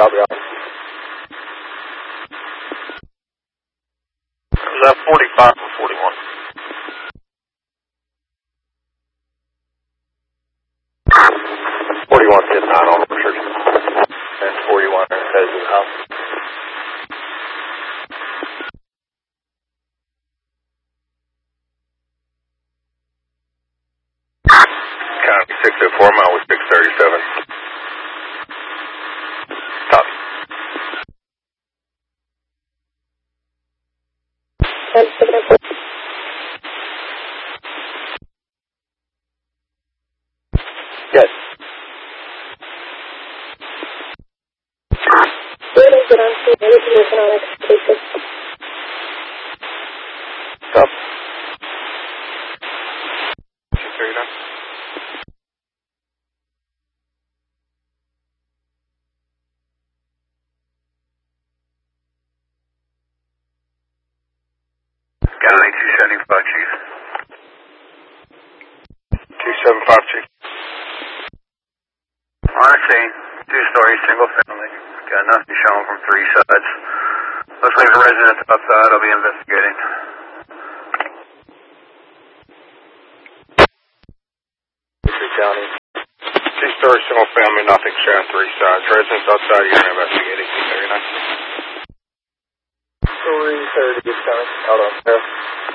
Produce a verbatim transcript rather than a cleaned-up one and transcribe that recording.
copy out. Was that forty-five or forty-one? forty-one, ten nine on the church. And forty-one says in the house. Copy, six oh four, mile with six thirty-seven. Copy. Yes. Get on to the information on expectation. Stop. six thirty-nine. County two seventy-five, Chief. two seventy-five, Chief. On the scene, two-story, single family. Got nothing shown from three sides. Looks like the resident outside. I'll be investigating. County. Two-story, single family, nothing shown, three sides. Residents outside, you're going to investigate two thirty-nine. three thirty, County. Out on there.